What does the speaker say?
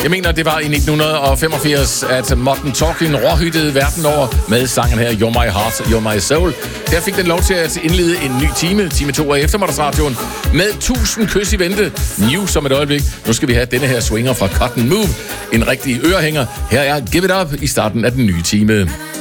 Jeg mener, det var i 1985, at Modern Talking råhyttede verden over med sangen her You're My Heart, You're My Soul. Der fik den lov til at indlede en ny time 2 af eftermiddagsradioen, med 1000 kys i vente. News om et øjeblik. Nu skal vi have denne her swinger fra Cotton Move. En rigtig ørehænger. Her er Give It Up i starten af den nye time.